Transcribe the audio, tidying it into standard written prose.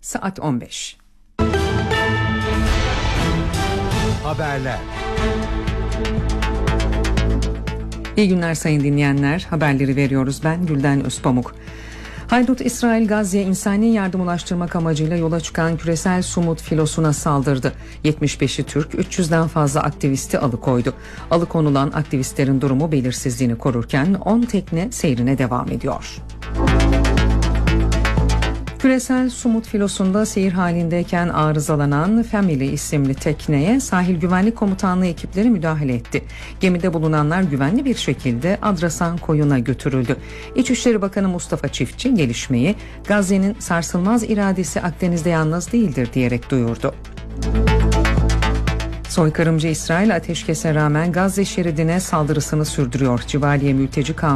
saat 15. Haberler. İyi günler sayın dinleyenler. Haberleri veriyoruz. Ben Gülden Özpamuk. Haydut İsrail Gazze'ye insani yardım ulaştırmak amacıyla yola çıkan küresel Sumut filosuna saldırdı. 75'i Türk, 300'den fazla aktivisti alıkoydu. Alıkonulan aktivistlerin durumu belirsizliğini korurken 10 tekne seyrine devam ediyor. Küresel Sumut filosunda seyir halindeyken arızalanan Family isimli tekneye sahil güvenlik komutanlığı ekipleri müdahale etti. Gemide bulunanlar güvenli bir şekilde Adrasan koyuna götürüldü. İçişleri Bakanı Mustafa Çiftçi gelişmeyi Gazze'nin sarsılmaz iradesi Akdeniz'de yalnız değildir diyerek duyurdu. Soykırımcı İsrail ateşkese rağmen Gazze şeridine saldırısını sürdürüyor. Cibaliye mülteci kampı